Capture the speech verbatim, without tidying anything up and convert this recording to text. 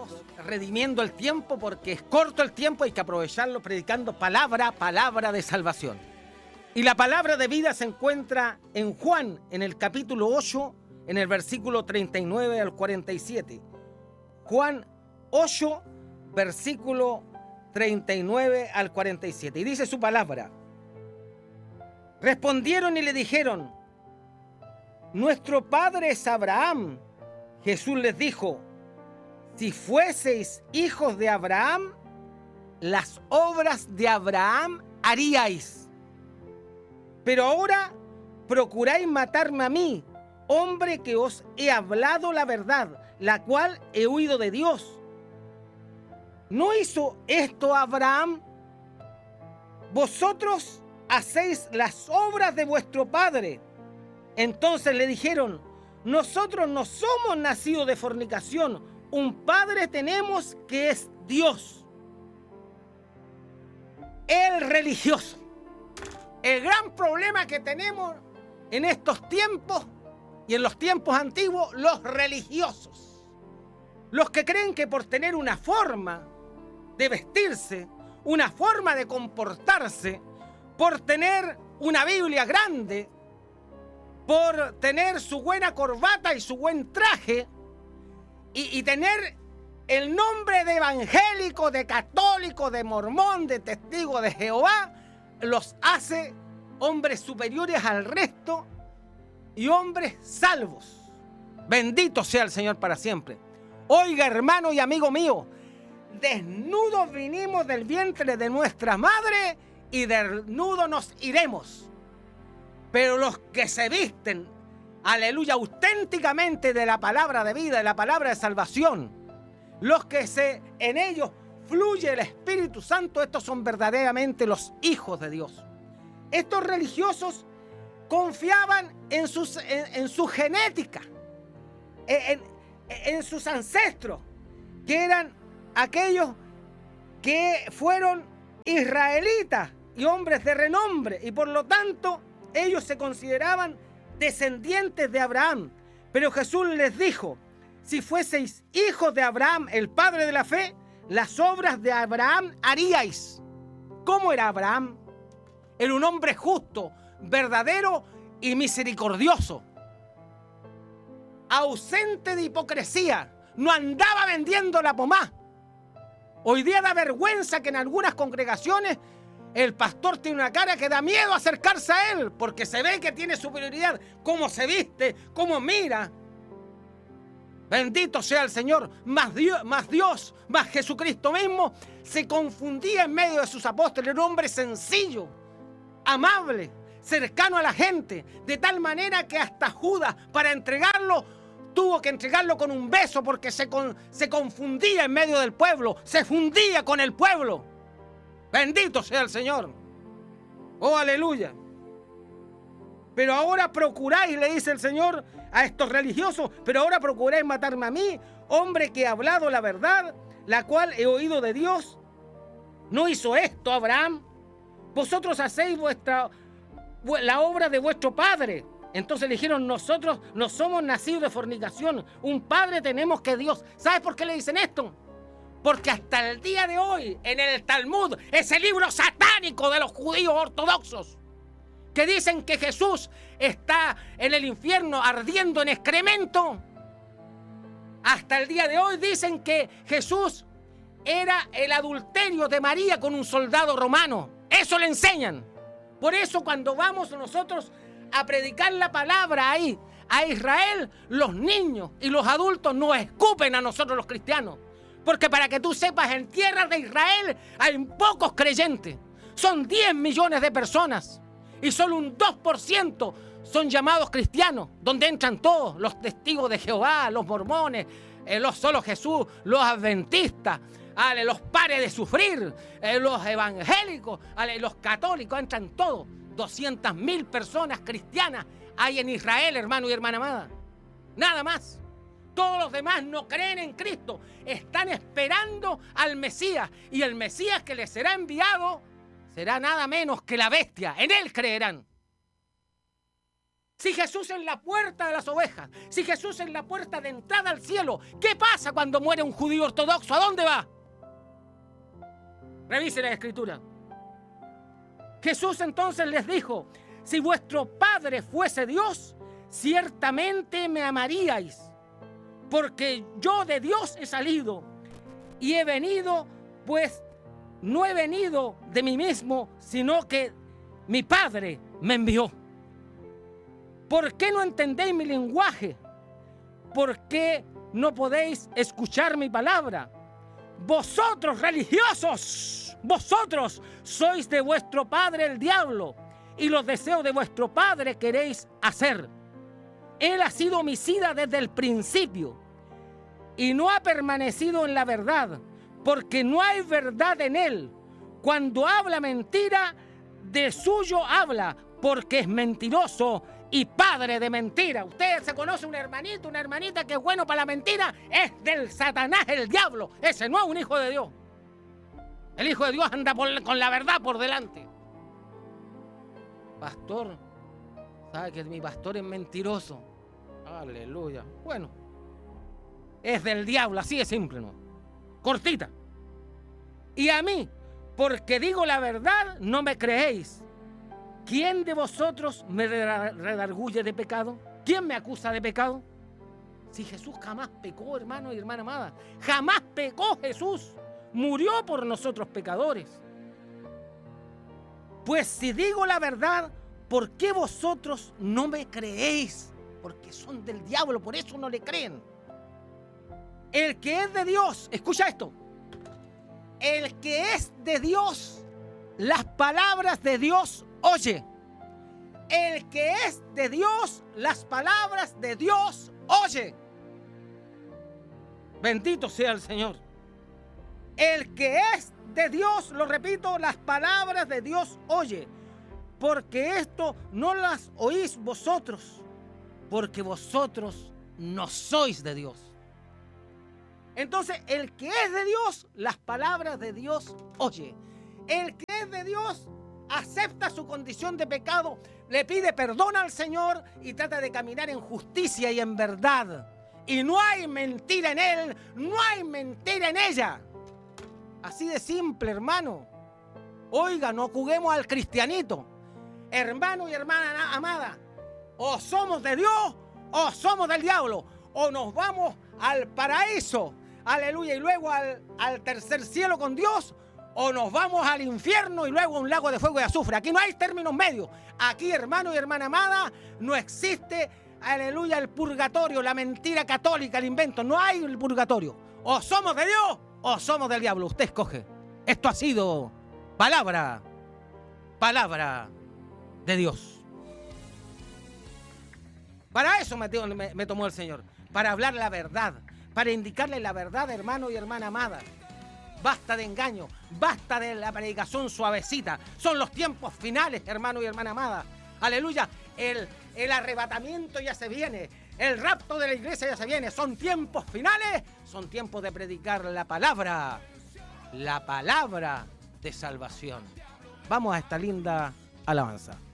estamos redimiendo el tiempo porque es corto el tiempo, hay que aprovecharlo predicando palabra, palabra de salvación. Y la palabra de vida se encuentra en Juan, en el capítulo ocho, en el versículo treinta y nueve al cuarenta y siete. Juan ocho, versículo treinta y nueve al cuarenta y siete. Y dice su palabra: respondieron y le dijeron: nuestro padre es Abraham. Jesús les dijo: si fueseis hijos de Abraham, las obras de Abraham haríais. Pero ahora procuráis matarme a mí, hombre que os he hablado la verdad, la cual he oído de Dios. ¿No hizo esto Abraham? Vosotros hacéis las obras de vuestro padre. Entonces le dijeron: nosotros no somos nacidos de fornicación, un padre tenemos que es Dios. El religioso. El gran problema que tenemos en estos tiempos y en los tiempos antiguos, los religiosos. Los que creen que por tener una forma de vestirse, una forma de comportarse, por tener una Biblia grande, por tener su buena corbata y su buen traje, y, y tener el nombre de evangélico, de católico, de mormón, de testigo de Jehová, los hace hombres superiores al resto y hombres salvos. Bendito sea el Señor para siempre. Oiga, hermano y amigo mío, desnudos vinimos del vientre de nuestra madre y desnudos nos iremos. Pero los que se visten, aleluya, auténticamente de la palabra de vida, de la palabra de salvación, los que se, en ellos fluye el Espíritu Santo, estos son verdaderamente los hijos de Dios. Estos religiosos confiaban en, sus, en, en su genética, en, en, en sus ancestros, que eran aquellos que fueron israelitas y hombres de renombre, y por lo tanto ellos se consideraban descendientes de Abraham. Pero Jesús les dijo: si fueseis hijos de Abraham, el padre de la fe, las obras de Abraham haríais. ¿Cómo era Abraham? Era un hombre justo, verdadero y misericordioso, ausente de hipocresía, no andaba vendiendo la pomá. Hoy día da vergüenza que en algunas congregaciones el pastor tiene una cara que da miedo acercarse a él, porque se ve que tiene superioridad, cómo se viste, cómo mira. Bendito sea el Señor, más Dios, más Dios, más Jesucristo mismo, se confundía en medio de sus apóstoles. Era un hombre sencillo, amable, cercano a la gente, de tal manera que hasta Judas, para entregarlo, tuvo que entregarlo con un beso, porque se, con, se confundía en medio del pueblo, se fundía con el pueblo. Bendito sea el Señor. Oh, aleluya. Pero ahora procuráis, le dice el Señor a estos religiosos, pero ahora procuráis matarme a mí, hombre que he hablado la verdad, la cual he oído de Dios. ¿No hizo esto Abraham? Vosotros hacéis vuestra, la obra de vuestro padre. Entonces le dijeron: nosotros no somos nacidos de fornicación, un padre tenemos que Dios. ¿Sabes por qué le dicen esto? Porque hasta el día de hoy, en el Talmud, ese libro satánico de los judíos ortodoxos, que dicen que Jesús está en el infierno ardiendo en excremento, hasta el día de hoy dicen que Jesús era el adulterio de María con un soldado romano. Eso le enseñan. Por eso cuando vamos nosotros a predicar la palabra ahí, a Israel, los niños y los adultos nos escupen a nosotros los cristianos. Porque para que tú sepas, en tierra de Israel hay pocos creyentes. Son diez millones de personas. Y solo un dos por ciento son llamados cristianos, donde entran todos, los testigos de Jehová, los mormones, eh, los solo Jesús, los adventistas, ale, los pares de sufrir, eh, los evangélicos, ale, los católicos, entran todos. doscientas mil personas cristianas hay en Israel, hermano y hermana amada. Nada más. Todos los demás no creen en Cristo. Están esperando al Mesías. Y el Mesías que les será enviado será nada menos que la bestia. En él creerán. Si Jesús es la puerta de las ovejas, si Jesús es la puerta de entrada al cielo, ¿qué pasa cuando muere un judío ortodoxo? ¿A dónde va? Revise la Escritura. Jesús entonces les dijo: si vuestro Padre fuese Dios, ciertamente me amaríais, porque yo de Dios he salido y he venido, pues no he venido de mí mismo, sino que mi Padre me envió. ¿Por qué no entendéis mi lenguaje? ¿Por qué no podéis escuchar mi palabra? Vosotros religiosos, vosotros sois de vuestro padre el diablo, y los deseos de vuestro padre queréis hacer. Él ha sido homicida desde el principio y no ha permanecido en la verdad, porque no hay verdad en él. Cuando habla mentira, de suyo habla, porque es mentiroso y padre de mentira. Usted se conoce un hermanito, una hermanita que es bueno para la mentira, es del Satanás, el diablo. Ese no es un hijo de Dios. El hijo de Dios anda por, con la verdad por delante. Pastor, ¿sabe que mi pastor es mentiroso? Aleluya. Bueno, es del diablo, así de simple, ¿no? Cortita. Y a mí, porque digo la verdad, no me creéis. ¿Quién de vosotros me redarguye de pecado? ¿Quién me acusa de pecado? Si Jesús jamás pecó, hermano y hermana amada. Jamás pecó Jesús. Murió por nosotros pecadores. Pues si digo la verdad, ¿por qué vosotros no me creéis? Porque son del diablo, por eso no le creen. El que es de Dios, escucha esto. El que es de Dios, las palabras de Dios oye. El que es de Dios, las palabras de Dios oye. Bendito sea el Señor. El que es de Dios, lo repito, las palabras de Dios oye. Porque esto no las oís vosotros, porque vosotros no sois de Dios. Entonces, el que es de Dios, las palabras de Dios oye. El que es de Dios acepta su condición de pecado, le pide perdón al Señor y trata de caminar en justicia y en verdad. Y no hay mentira en él, no hay mentira en ella. Así de simple, hermano. Oiga, no juguemos al cristianito. Hermano y hermana amada, o somos de Dios o somos del diablo. O nos vamos al paraíso, aleluya, y luego al, al tercer cielo con Dios, o nos vamos al infierno y luego a un lago de fuego y azufre. Aquí no hay términos medios. Aquí, hermano y hermana amada, no existe, aleluya, el purgatorio, la mentira católica, el invento. No hay el purgatorio. O somos de Dios o somos del diablo. Usted escoge. Esto ha sido palabra, palabra de Dios. Para eso me, me, me tomó el Señor. Para hablar la verdad. Para indicarle la verdad, hermano y hermana amada. Basta de engaño, basta de la predicación suavecita. Son los tiempos finales, hermano y hermana amada. Aleluya, el, el arrebatamiento ya se viene, el rapto de la iglesia ya se viene. Son tiempos finales, son tiempos de predicar la palabra, la palabra de salvación. Vamos a esta linda alabanza.